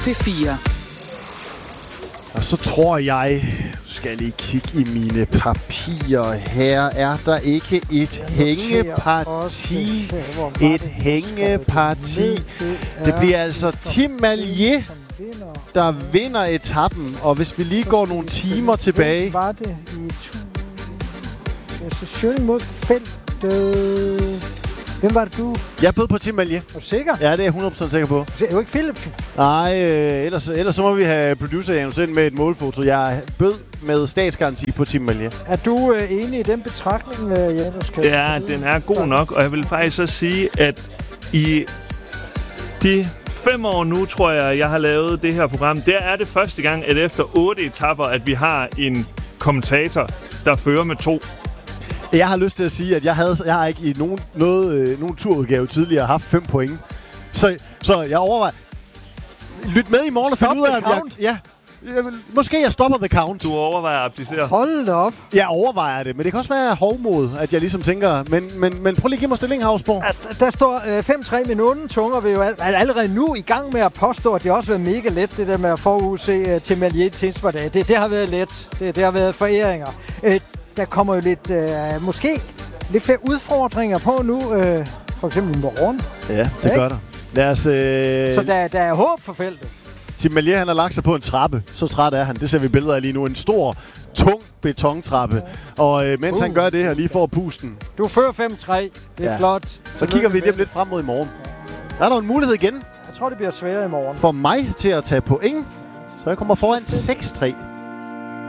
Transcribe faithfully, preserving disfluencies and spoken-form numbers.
P fire. Og så tror jeg, skal jeg lige kigge i mine papirer. Her er der ikke et hængeparti. Et hængeparti. Det bliver altså Tim Malje, der vinder etappen. Og hvis vi lige går nogle timer tilbage. Hvem var det i Association mod feltet? Hvem var det, du? Jeg bød på Tim Malje. Er du sikker? Ja, det er jeg hundrede procent sikker på. Det er jo ikke Philipsen. Nej, øh, ellers, ellers så må vi have producer Janus ind med et målfoto. Jeg bød med statsgaranti på Tim Malje. Er du øh, enig i den betragtning, øh, Janus? Ja, den er god nok, og jeg vil faktisk så sige, at i de fem år nu, tror jeg, jeg har lavet det her program, der er det første gang, at efter otte etapper, at vi har en kommentator, der fører med to. Jeg har lyst til at sige, at jeg, havde, jeg har ikke i nogen, noget, øh, nogen turudgave tidligere haft fem point. Så, så jeg overvejer... Lyt med i morgen og find ud af, at jeg... Ja, jeg vil, måske jeg stopper the count. Du overvejer at applicere. Hold da op. Jeg overvejer det, men det kan også være hovmod, at jeg ligesom tænker... Men, men, men prøv lige at give mig stilling, Havsborg. Altså, der står øh, fem tre minutter. Tunger vil jo al- allerede nu i gang med at påstå, at det også har været mega let, det der med at forudse uh, til Malje til par dage. Det, det har været let. Det, det har været foræringer. Øh, Der kommer jo lidt, øh, måske lidt flere udfordringer på nu, øh, for eksempel i morgen. Ja, det gør der. Lad os, øh... Så der, der er håb for feltet. Tim Malje, han har lagt sig på en trappe. Så træt er han. Det ser vi billeder af lige nu. En stor, tung betontrappe. Ja. Og øh, mens uh. han gør det her, lige får pusten. Du fører fem tre. Det er ja. Flot. Så, så kigger vi lige lidt frem mod i morgen. Ja. Der er der en mulighed igen. Jeg tror, det bliver sværere i morgen. For mig til at tage point. Så jeg kommer foran seks tre.